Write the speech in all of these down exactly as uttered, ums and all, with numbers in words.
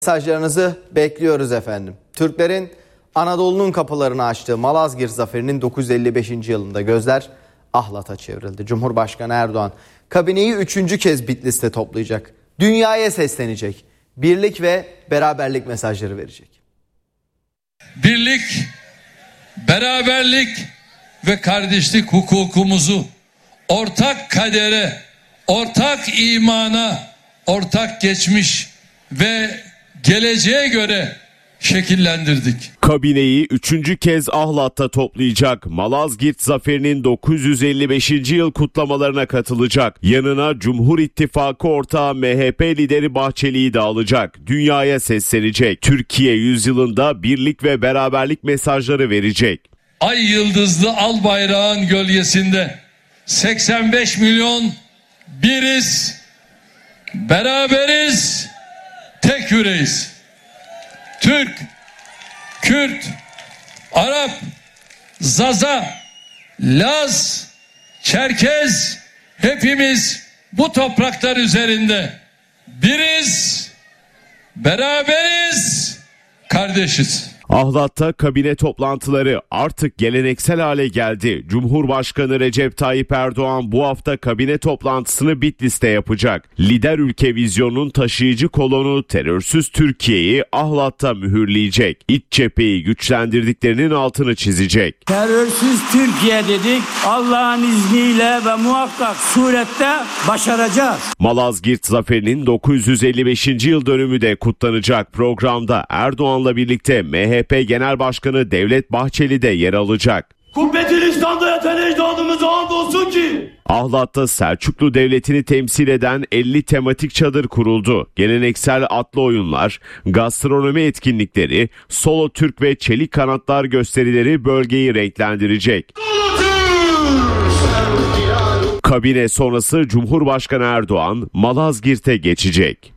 Mesajlarınızı bekliyoruz efendim. Türklerin Anadolu'nun kapılarını açtığı Malazgirt Zaferi'nin dokuz yüz elli beşinci yılında gözler Ahlat'a çevrildi. Cumhurbaşkanı Erdoğan kabineyi üçüncü kez Bitlis'te toplayacak. Dünyaya seslenecek. Birlik ve beraberlik mesajları verecek. Birlik, beraberlik ve kardeşlik hukukumuzu ortak kadere, ortak imana, ortak geçmiş ve geleceğe göre şekillendirdik. Kabineyi üçüncü kez Ahlat'ta toplayacak. Malazgirt Zaferi'nin dokuz yüz elli beşinci yıl kutlamalarına katılacak. Yanına Cumhur İttifakı ortağı M H P lideri Bahçeli'yi de alacak. Dünyaya seslenecek. Türkiye yüzyılında birlik ve beraberlik mesajları verecek. Ay yıldızlı al bayrağın gölgesinde seksen beş milyon biriz, beraberiz, tek yüreğiz. Türk, Kürt, Arap, Zaza, Laz, Çerkez, hepimiz bu topraklar üzerinde biriz, beraberiz, kardeşiz. Ahlat'ta kabine toplantıları artık geleneksel hale geldi. Cumhurbaşkanı Recep Tayyip Erdoğan bu hafta kabine toplantısını Bitlis'te yapacak. Lider ülke vizyonunun taşıyıcı kolonu terörsüz Türkiye'yi Ahlat'ta mühürleyecek. İç cepheyi güçlendirdiklerinin altını çizecek. Terörsüz Türkiye dedik. Allah'ın izniyle ve muhakkak surette başaracağız. Malazgirt Zaferi'nin dokuz yüz elli beşinci yıl dönümü de kutlanacak. Programda Erdoğan'la birlikte M H P Genel Başkanı Devlet Bahçeli de yer alacak. Kubbetin İslam'da yatan ecdadımıza andolsun ki. Ahlat'ta Selçuklu Devleti'ni temsil eden elli tematik çadır kuruldu. Geleneksel atlı oyunlar, gastronomi etkinlikleri, solo Türk ve çelik kanatlar gösterileri bölgeyi renklendirecek. Kabine sonrası Cumhurbaşkanı Erdoğan Malazgirt'e geçecek.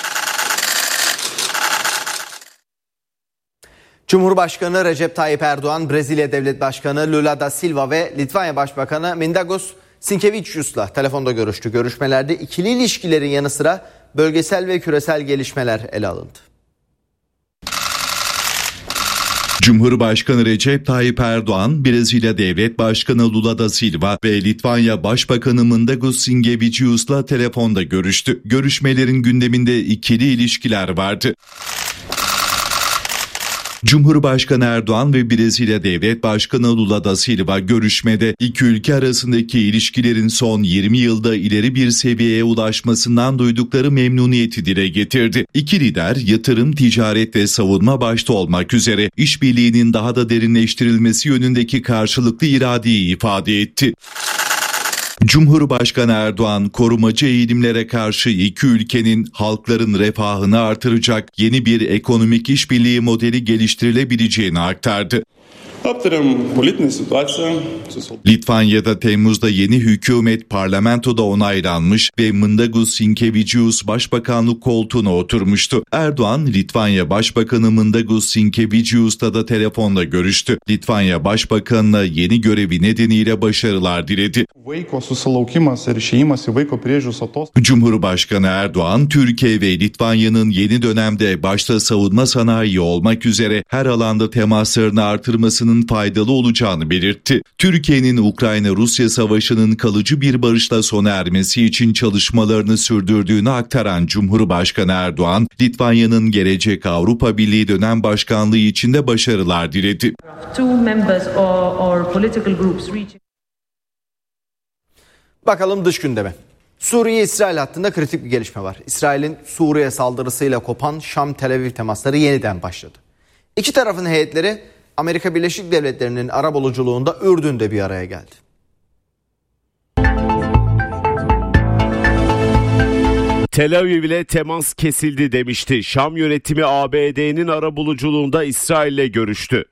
Cumhurbaşkanı Recep Tayyip Erdoğan, Brezilya Devlet Başkanı Lula da Silva ve Litvanya Başbakanı Mindaugas Sinkevičius'la telefonda görüştü. Görüşmelerde ikili ilişkilerin yanı sıra bölgesel ve küresel gelişmeler ele alındı. Cumhurbaşkanı Recep Tayyip Erdoğan, Brezilya Devlet Başkanı Lula da Silva ve Litvanya Başbakanı Mindaugas Sinkevičius'la telefonda görüştü. Görüşmelerin gündeminde ikili ilişkiler vardı. Cumhurbaşkanı Erdoğan ve Brezilya Devlet Başkanı Lula da Silva görüşmede iki ülke arasındaki ilişkilerin son yirmi yılda ileri bir seviyeye ulaşmasından duydukları memnuniyeti dile getirdi. İki lider yatırım, ticaret ve savunma başta olmak üzere işbirliğinin daha da derinleştirilmesi yönündeki karşılıklı iradeyi ifade etti. Cumhurbaşkanı Erdoğan, korumacı eğilimlere karşı iki ülkenin halkların refahını artıracak yeni bir ekonomik işbirliği modeli geliştirilebileceğini aktardı. Litvanya'da Temmuz'da yeni hükümet parlamentoda onaylanmış ve Mindaugas Sinkevičius başbakanlık koltuğuna oturmuştu. Erdoğan, Litvanya Başbakanı Mindaugas Sinkevičius'la da telefonla görüştü. Litvanya Başbakanı'na yeni görevi nedeniyle başarılar diledi. Cumhurbaşkanı Erdoğan, Türkiye ve Litvanya'nın yeni dönemde başta savunma sanayi olmak üzere her alanda temaslarını artırmasının faydalı olacağını belirtti. Türkiye'nin Ukrayna-Rusya savaşının kalıcı bir barışla sona ermesi için çalışmalarını sürdürdüğünü aktaran Cumhurbaşkanı Erdoğan, Litvanya'nın gelecek Avrupa Birliği dönem başkanlığı için de başarılar diledi. Bakalım dış gündeme. Suriye-İsrail hattında kritik bir gelişme var. İsrail'in Suriye saldırısıyla kopan Şam-Tel Aviv temasları yeniden başladı. İki tarafın heyetleri Amerika Birleşik Devletleri'nin arabuluculuğunda Ürdün'de bir araya geldi. Tel Aviv ile temas kesildi demişti. Şam yönetimi A B D'nin arabuluculuğunda İsrail'le görüştü.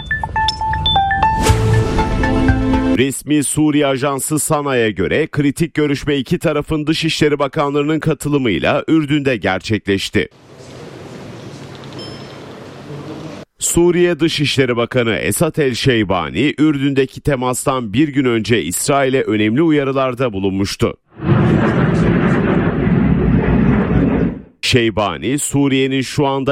Resmi Suriye ajansı Sana'ya göre kritik görüşme iki tarafın Dışişleri Bakanlarının katılımıyla Ürdün'de gerçekleşti. Suriye Dışişleri Bakanı Esad El-Şeybani, Ürdün'deki temastan bir gün önce İsrail'e önemli uyarılarda bulunmuştu. Şeybani, Suriye'nin şu anda